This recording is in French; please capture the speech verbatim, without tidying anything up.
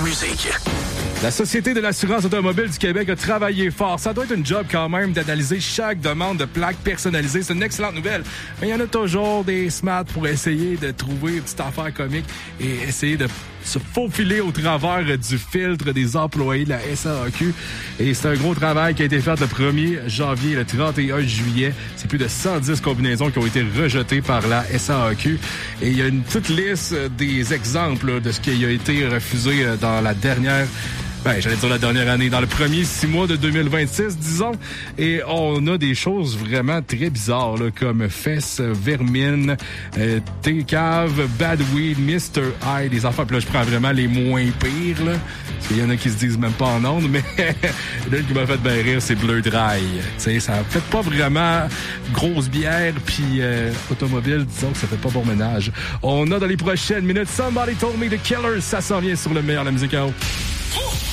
musique. La Société de l'assurance automobile du Québec a travaillé fort. Ça doit être une job quand même d'analyser chaque demande de plaque personnalisée. C'est une excellente nouvelle. Mais il y en a toujours des smarts pour essayer de trouver une petite affaire comique et essayer de se faufiler au travers du filtre des employés de la S A A Q. Et c'est un gros travail qui a été fait le premier janvier et le trente et un juillet. C'est plus de cent dix combinaisons qui ont été rejetées par la S A A Q. Et il y a une petite liste des exemples de ce qui a été refusé dans la dernière... Ben, j'allais dire la dernière année, dans le premier six mois de deux mille vingt-six, disons. Et on a des choses vraiment très bizarres, là, comme Fess, Vermine, euh, T-Cave, Bad Weed, mister I, des affaires. Puis là, je prends vraiment les moins pires, là. Parce qu'il y en a qui se disent même pas en ondes, mais l'une qui m'a fait bien rire, c'est Bleu Dry. Tu sais, ça fait pas vraiment grosse bière, puis euh, automobile, disons que ça fait pas bon ménage. On a dans les prochaines minutes Somebody Told Me The Killers, ça s'en vient sur le meilleur de la musique à eau.